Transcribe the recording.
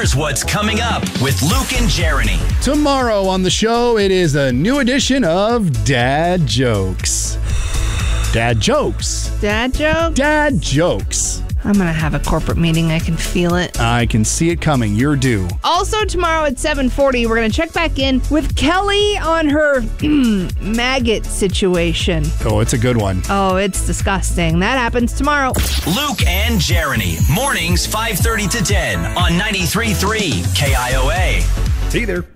Here's what's coming up with Luke and Jeremy. Tomorrow on the show, it is a new edition of Dad Jokes. Dad Jokes. Dad joke? Dad Jokes. I'm going to have a corporate meeting. I can feel it. I can see it coming. You're due. Also tomorrow at 7:40, we're going to check back in with Kelly on her maggot situation. Oh, it's a good one. Oh, it's disgusting. That happens tomorrow. Luke and Jeremy. Mornings 5:30 to 10 on 93.3 KIOA. See you there.